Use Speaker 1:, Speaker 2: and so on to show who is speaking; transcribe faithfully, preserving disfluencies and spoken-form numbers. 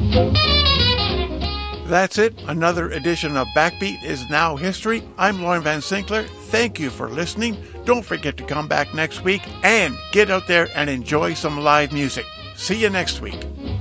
Speaker 1: That's it. Another edition of Backbeat is now history. I'm Lauren Van Sinkler. Thank you for listening. Don't forget to come back next week and get out there and enjoy some live music. See you next week.